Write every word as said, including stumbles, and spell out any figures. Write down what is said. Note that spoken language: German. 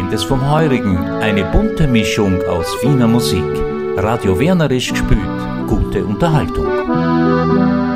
Verschiedenes vom Heurigen, eine bunte Mischung aus Wiener Musik. Radio Wienerisch gespült, gute Unterhaltung.